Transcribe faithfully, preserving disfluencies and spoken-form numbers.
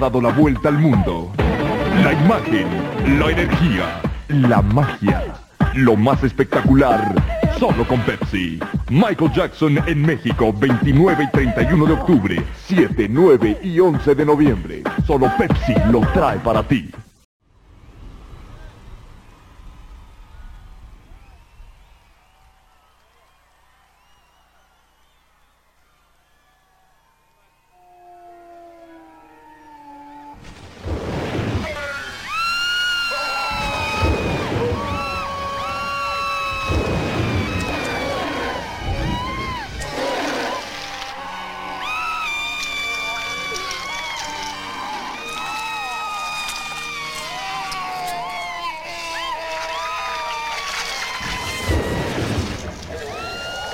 dado la vuelta al mundo. La imagen, la energía, la magia, lo más espectacular, solo con Pepsi. Michael Jackson en México, veintinueve y treinta y uno de octubre, siete, nueve y once de noviembre. Solo Pepsi lo trae para ti.